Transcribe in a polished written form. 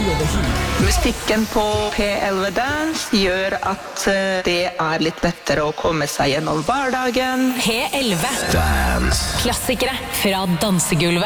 Musikken på P11 Dance gjør at det litt lettere å komme seg gjennom hverdagen. P11 Dance. Klassikere fra dansegulvet.